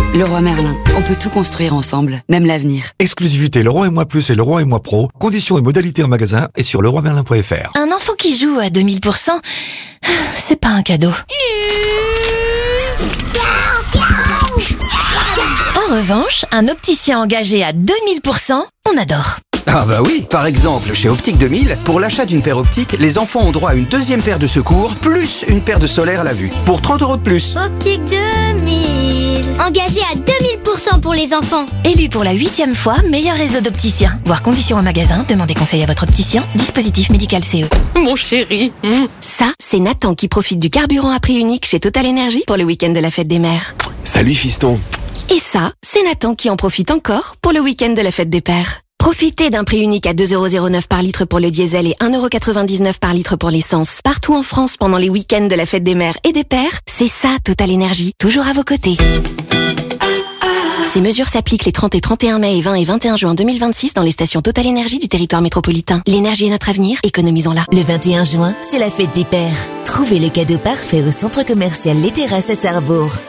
Leroy Merlin, on peut tout construire ensemble, même l'avenir. Exclusivité Leroy et moi plus et Leroy et moi pro. Conditions et modalités en magasin et sur leroymerlin.fr. Un enfant qui joue à 2000%, c'est pas un cadeau. En revanche, un opticien engagé à 2000%, on adore. Ah bah oui, par exemple, chez Optique 2000, pour l'achat d'une paire optique, les enfants ont droit à une deuxième paire de secours, plus une paire de solaire à la vue, pour 30 € de plus. Optique 2000, engagé à 2000% pour les enfants. Élu pour la 8e fois, meilleur réseau d'opticiens. Voir conditions au magasin, demandez conseil à votre opticien. Dispositif médical CE. Mon chéri. Ça, c'est Nathan qui profite du carburant à prix unique chez Total Energy pour le week-end de la fête des mères. Salut fiston. Et ça, c'est Nathan qui en profite encore pour le week-end de la fête des pères. Profitez d'un prix unique à 2,09€ par litre pour le diesel et 1,99€ par litre pour l'essence. Partout en France pendant les week-ends de la fête des mères et des pères, c'est ça Total Energy, toujours à vos côtés. Ces mesures s'appliquent les 30 et 31 mai et 20 et 21 juin 2026 dans les stations Total Energy du territoire métropolitain. L'énergie est notre avenir, économisons-la. Le 21 juin, c'est la fête des pères. Trouvez le cadeau parfait au centre commercial Les Terrasses à Sarrebourg.